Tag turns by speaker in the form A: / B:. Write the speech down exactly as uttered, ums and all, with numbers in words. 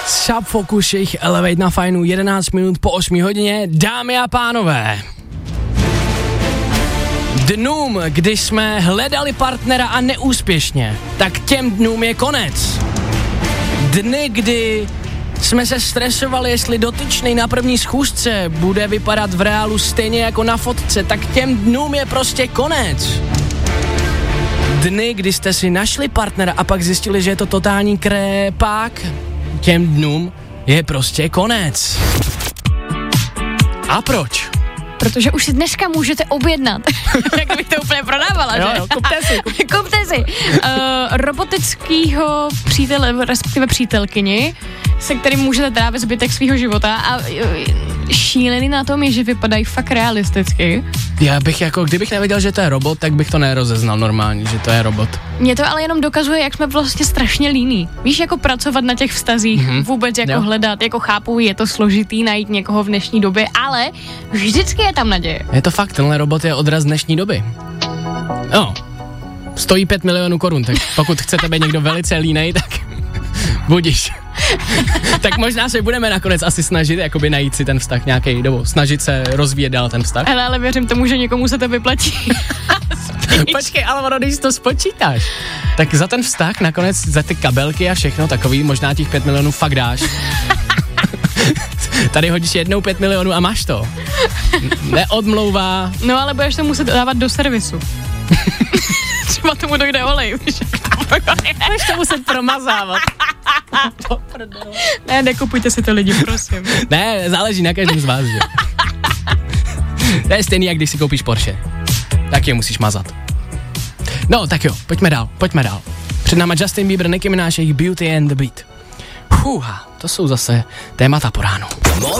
A: Subfocus, jejich Elevate na fajnu, jedenáct minut po osmé hodině, dámy a pánové. Dnům, když jsme hledali partnera a neúspěšně, tak těm dnům je konec. Dny, kdy jsme se stresovali, jestli dotyčný na první schůzce bude vypadat v reálu stejně jako na fotce, tak těm dnům je prostě konec. Dny, kdy jste si našli partnera a pak zjistili, že je to totální krépák, těm dnům je prostě konec. A proč?
B: Protože už si dneska můžete objednat. Jak bych to úplně prodávala,
A: jo,
B: že?
A: Jo, kupte si. Kupte.
B: kupte si. Uh, robotickýho přítele, respektive přítelkyni, se kterým můžete trávit zbytek svýho života a uh, šílený na tom je, že vypadají fakt realisticky.
A: Já bych jako, kdybych nevěděl, že to je robot, tak bych to nerozeznal normálně, že to je robot.
B: Mě to ale jenom dokazuje, jak jsme vlastně strašně líní. Víš, jako pracovat na těch vztazích, mm-hmm. vůbec jako
A: jo.
B: hledat, jako chápu, je to složitý najít někoho v dnešní době, ale vždycky je tam naděje.
A: Je to fakt, tenhle robot je odraz dnešní doby. No, stojí pět milionů korun, tak pokud chcete být někdo velice línej, tak budiš. Tak možná se budeme nakonec asi snažit jakoby najít si ten vztah nějaký, nebo snažit se rozvíjet dál ten vztah.
B: Ale, ale věřím tomu, že někomu se to vyplatí.
A: Počkej, ale když to spočítáš, tak za ten vztah nakonec, za ty kabelky a všechno takový, možná těch pět milionů fakt dáš. Tady hodíš jednou pět milionů a máš to. Neodmlouvá.
B: No ale budeš to muset dávat do servisu. Třeba tomu dojde olej.
A: Budeš to muset promazávat.
B: Ne, nekupujte si to lidi, prosím.
A: Ne, záleží na každém z vás, že? To je stejný, jak když si koupíš Porsche. Tak je musíš mazat. No, tak jo, pojďme dál, pojďme dál. Před náma Justin Bieber, Nicki Minaj, jejich Beauty and the Beat. Fúha, to jsou zase témata po ránu.